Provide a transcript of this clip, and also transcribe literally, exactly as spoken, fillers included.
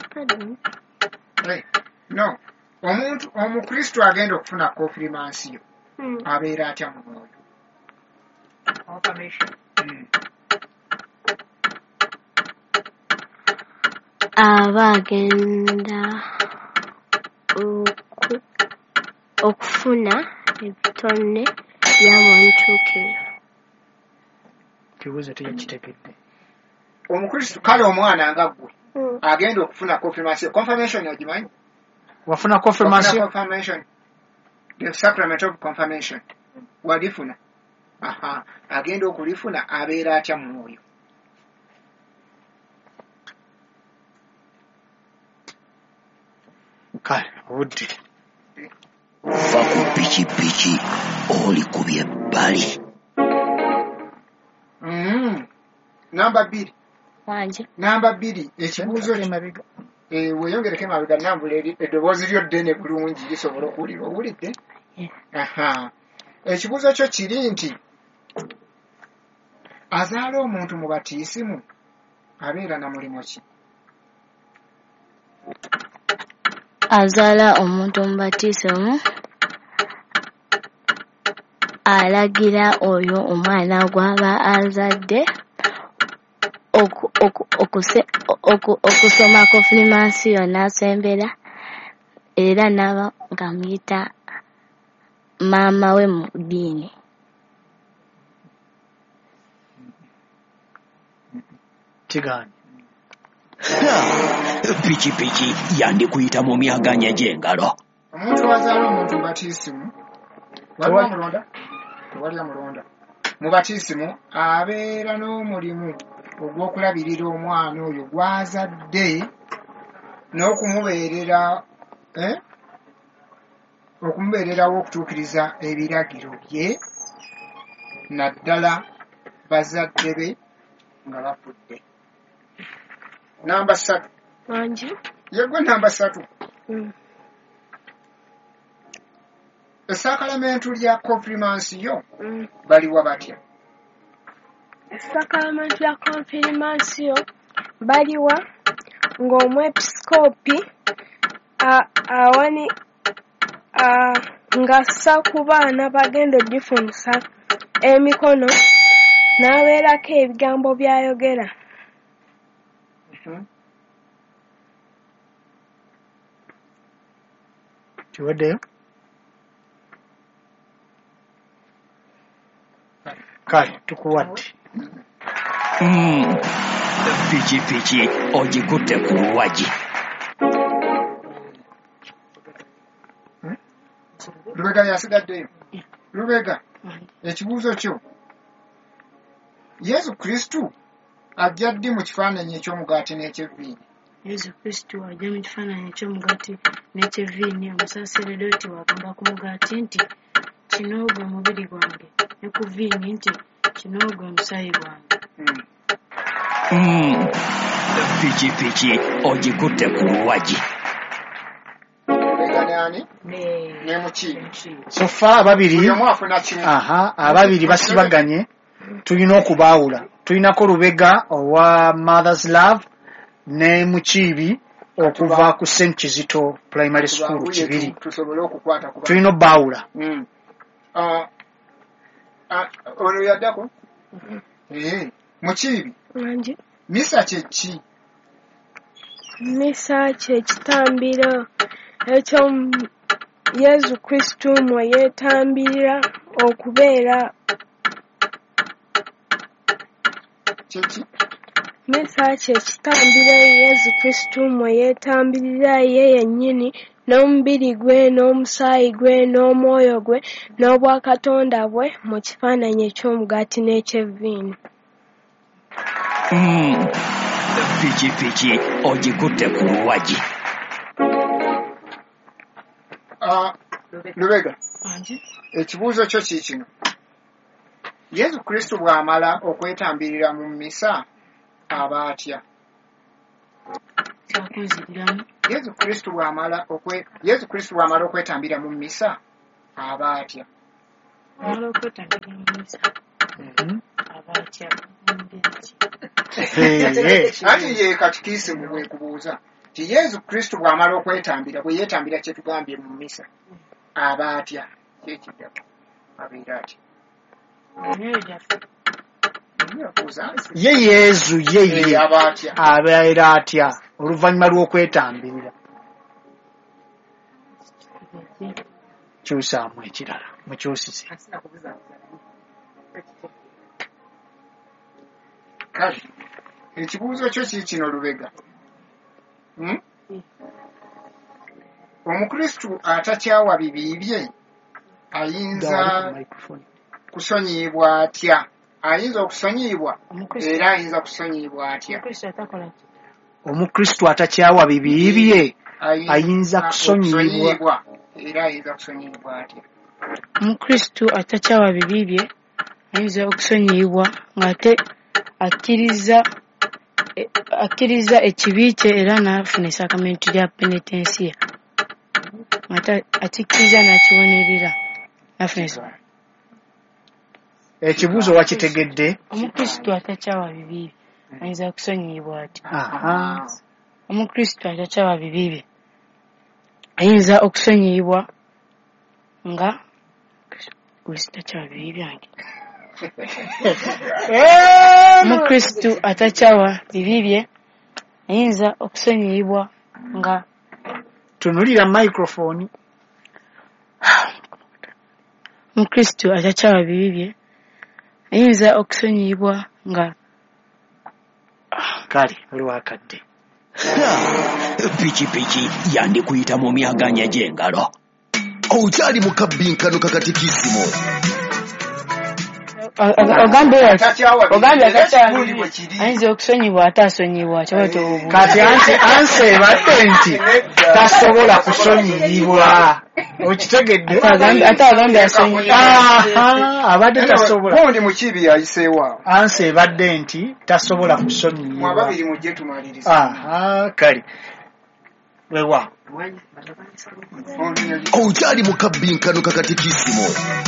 Hey, no. Omuntu omukristo agenda okufuna confirmation mm. abeera atya mu mwoyo confirmation mm. aba agenda okufuna ebitone byamuntuukirira. Kibuuzo teyakitegedde. Omukristo kale omwana nga ggwe mm. agenda okufuna confirmation. Confirmation ogimanyi? Wafuna confirmation? Confirmation. The sacrament of confirmation. Walifuna. Aha. Agenda okulifuna abeera atya mu mwoyo. Kale, obudde. Va ku pikipiki oli ku byebbali. Mm. Namba bbiri. Wanje. Namba bbiri. Ekibuuzo ky'emabega. Eh, weyongereko emabega nambula eddoboozi lyo ddene bulungi lisobola okuwulira. Owulidde? Yeah. Aha. Ekibuuzo kyo kiri nti azaala omuntu mu batiisimu abeera na mulimu ki? Azaala omuntu mu batiisimu alagira oyo omwana gw'aba azadde okusoma confirmation n'asembera era n'aba ng'amuyita maama we mu ddiini. Kigaanyi. Pikipiki yandikuyita mu myaganya gy'engalo. Omuntu azaala omuntu mu batiisimu waliwo amulonda? Tewali amulonda. Mu batiisimu abeera n'omulimu ogw'okulabirira omwana oyo gw'azadde n'okumubeerera eh? okumubeererawo okutuukiriza ebiragiro bye naddala bazadde be nga bafudde. Namba ssatu. Wanji? Yegwe namba ssatu. Mm. Essakalamentu lya confirmation mm. baliwa batya? Essakalamentu lya confirmation baliwa ng'omwepisikoopi awani ng'assa ku baana bagenda ogifunisa emikono n'abeerako ebigambo by'ayogera. Kiwaddeyo? Kale, tukuwadde. Mm. Pikipiki ogikutte ku luwagi. Hmm? Lubega yasigaddeyo. Lubega, ekibuuzo kyo. Yesu Kristu ajja ddi mu kifaananyi eky'omugaati n'eky'evviini? Yesu Kristu ajja mu kifaananyi eky'omugaati n'eky'evviini. Omusaaseredoti wagamba ku mugaati nti kino gwe mubiri gwange, ne ku vviini nti kino gwe musaayi gwange. Hmm. Mm. Pikipiki ogikutte ku luwagi. Lubega n'ani? Ne Mukiibi. So far ababiri. Buli omu afuna kimu. Aha, ababiri basibaganye. Tulina okubaawula. Tulinako Lubega owa Mother's Love ne Mukiibi okuva ku Saint Kizito Primary School Kibiri. Tusobole okukwata kuba. Tulina obbaawula. Mm. Ah, ah, ono yaddako? Eh, Mukiibi. Wanji? Misa kye ki? Misa kye kitambiro ekyo Yesu Kristu mwe yeetambirira okubeera. Kyeki? Misa kye kitambiro Yesu Kristu mwe yeetambirira ye yennyini n'omubiri gwe n'omusaayi gwe n'omwoyo gwe n'obwakatonda bwe mu kifaananyi eky'omugaati n'eky'evviini. Mm. Pikipiki ogikutte ku luwagi. Ah, Lubega. Wanji? Ekibuuzo kyo kiikino. Yesu Kristu bw'amala okwetambirira mu misa aba atya? Kyakunziriramu. Yesu Kristu bw'amala okwe Yesu Kristu bw'amala okwetambira mu misa aba atya? Amala okwetambira mu misa aba atya mu ngeri ki? Eh, Ati ye katikisimu bwekubuuza. ti Yesu Kristo bw'amala okwetambira bwe yeetambira kye tugambye mu mmisa aba atya kyekiddamu abeera atya ye Yesu ye ye aba atya abeera atya oluvannyuma lw'okwetambirira kyusaamu ekirala mukyusize kale ekibuuzo kyo kiri kino Lubega. Hmm? Omukristu atakyawa bibi bye ayinza kusonyiyibwa atya? Ayinza okusonyiyibwa era ayinza kusonyiyibwa atya? Omukristu atakyawa bibi bye ayinza kusonyiyibwa era ayinza kusonyiyibwa atya? Omukristu atakyawa bibi bye ayinza okusonyiyibwa ng'ate akkiriza akkiriza ekibi kye era n'afuna esakramenti lya penitensiya ate akikkiriza n'akiwonirira n'afuna ekibuuzo wakitegedde. Omukristu atakyawa bibi bye ayinza okusonyiyibwa atya? Aha. Omukristu atakyawa bibi bye ayinza okusonyiyibwa nga Kristo takyawa bibi byange. Omukristu atakyawa bibi bye ayinza okusonyiyibwa nga tunulira microphone. Omukristu atakyawa bibi bye ayinza okusonyiyibwa nga kale olwakadde pikipiki yandikuyita mu myaganya gy'engalo. Okyali mu kabbinkano kakatikisimo. Ogambe ogambe atakyawa ayinza okusonyibwa ate asonyibwa kyoto kati anti ansi ebadde nti tasobola kusonyiyibwa okitegedde ate agambe asonyibwa abadde tasobola Bondi mu kibi yayiseewa ansi ebadde nti tasobola kusonyiyibwa mwababiri mujje tumaliriza. aha kale wewa Okyali mu kabbinkano kakatikisimo.